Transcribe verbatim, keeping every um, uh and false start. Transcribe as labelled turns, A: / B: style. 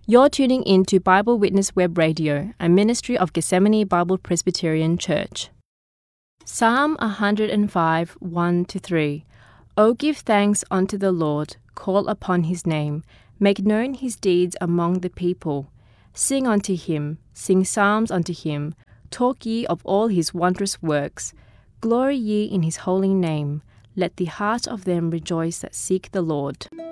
A: You're tuning in to Bible Witness Web Radio, a ministry of Gethsemane Bible Presbyterian Church. Psalm one hundred five, one to three. O give thanks unto the Lord, call upon his name, make known his deeds among the people. Sing unto him, sing psalms unto him, talk ye of all his wondrous works. Glory ye in his holy name, let the heart of them rejoice that seek the Lord.